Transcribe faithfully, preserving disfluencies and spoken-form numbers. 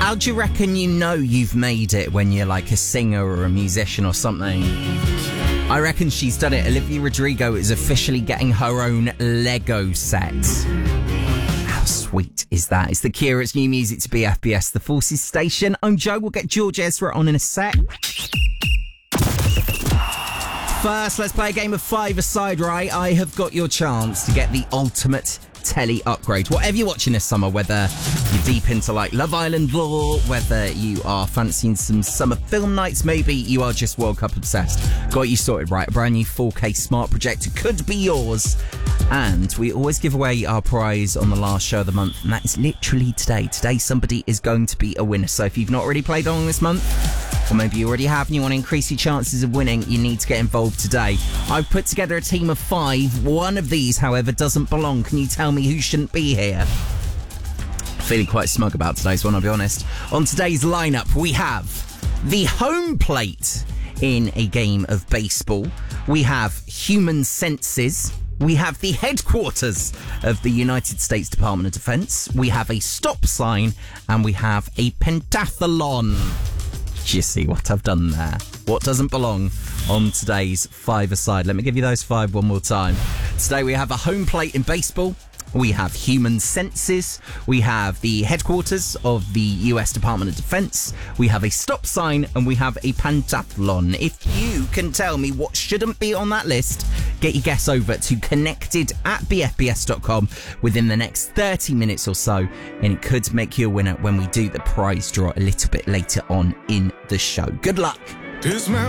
How do you reckon you know you've made it when you're like a singer or a musician or something? I reckon she's done it. Olivia Rodrigo is officially getting her own Lego set. How sweet is that? It's the Cure, it's new music to B F B S, the Forces Station. I'm Joe, we'll get George Ezra on in a sec. First, let's play a game of five-a-side, right? I have got your chance to get the ultimate telly upgrade. Whatever you're watching this summer, whether you're deep into like Love Island lore, whether you are fancying some summer film nights, maybe you are just World Cup obsessed, got you sorted, right? A brand new four K smart projector could be yours. And we always give away our prize on the last show of the month, and that is literally today. Today, somebody is going to be a winner. So if you've not already played along this month, or maybe you already have and you want to increase your chances of winning, you need to get involved today. I've put together a team of five. One of these, however, doesn't belong. Can you tell me who shouldn't be here? Feeling quite smug about today's one, I'll be honest. On today's lineup, we have the home plate in a game of baseball. We have human senses. We have the headquarters of the United States Department of Defense. We have a stop sign, and we have a pentathlon. Do you see what I've done there? What doesn't belong on today's five-a-side? Let me give you those five one more time. Today we have a home plate in baseball. We have human senses. We have the headquarters of the U S Department of Defense. We have a stop sign, and we have a pentathlon. If you can tell me what shouldn't be on that list, get your guess over to connected at b f b s dot com within the next thirty minutes or so, and it could make you a winner when we do the prize draw a little bit later on in the show. Good luck.